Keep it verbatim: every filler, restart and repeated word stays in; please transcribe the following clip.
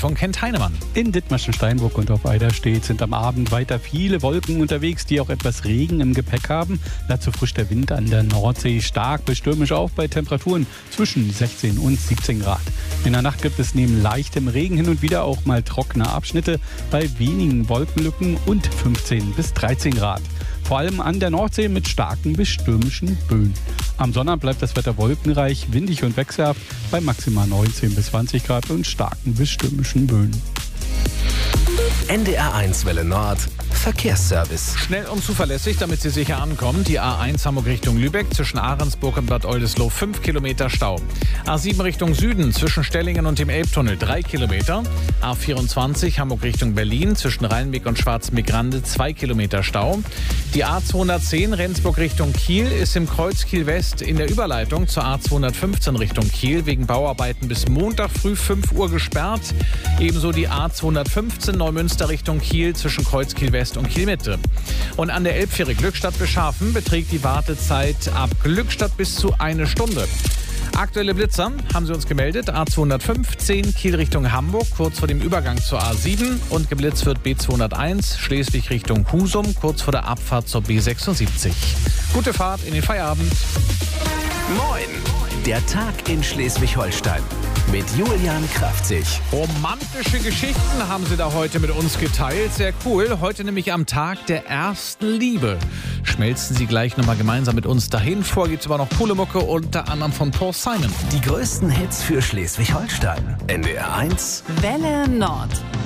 von Kent Heinemann. In Dithmarschen, Steinburg und auf Eiderstedt sind am Abend weiter viele Wolken unterwegs, die auch etwas Regen im Gepäck haben. Dazu frischt der Wind an der Nordsee stark bis stürmisch auf bei Temperaturen zwischen sechzehn und siebzehn Grad. In der Nacht gibt es neben leichtem Regen hin und wieder auch mal trockene Abschnitte bei wenigen Wolkenlücken und fünfzehn bis dreizehn Grad. Vor allem an der Nordsee mit starken bis stürmischen Böen. Am Sonnabend bleibt das Wetter wolkenreich, windig und wechselhaft bei maximal neunzehn bis zwanzig Grad und starken bis stürmischen Böen. N D R eins Welle Nord Verkehrsservice. Schnell und zuverlässig, damit Sie sicher ankommen. Die A eins Hamburg Richtung Lübeck zwischen Ahrensburg und Bad Oldesloe fünf Kilometer Stau. A sieben Richtung Süden zwischen Stellingen und dem Elbtunnel drei Kilometer. A vierundzwanzig Hamburg Richtung Berlin zwischen Rheinweg und Schwarzenbeck-Grande zwei Kilometer Stau. Die A zweihundertzehn Rendsburg Richtung Kiel ist im Kreuz Kiel West in der Überleitung zur A zweihundertfünfzehn Richtung Kiel wegen Bauarbeiten bis Montag früh fünf Uhr gesperrt. Ebenso die A zweihundertfünfzehn Neumünster Richtung Kiel zwischen Kreuz Kiel West und Kiel Mitte. Und an der Elbfähre Glückstadt Beschafen beträgt die Wartezeit ab Glückstadt bis zu eine Stunde. Aktuelle Blitzer haben sie uns gemeldet. A zweihundertfünfzehn Kiel Richtung Hamburg, kurz vor dem Übergang zur A sieben. Und geblitzt wird B zweihunderteins Schleswig Richtung Husum, kurz vor der Abfahrt zur B sechsundsiebzig. Gute Fahrt in den Feierabend. Moin! Der Tag in Schleswig-Holstein mit Julian Kraftzig. Romantische Geschichten haben sie da heute mit uns geteilt. Sehr cool. Heute nämlich am Tag der ersten Liebe. Schmelzen Sie gleich nochmal gemeinsam mit uns dahin. Vorher gibt's aber noch coole Mucke, unter anderem von Paul Simon. Die größten Hits für Schleswig-Holstein. N D R eins Welle Nord.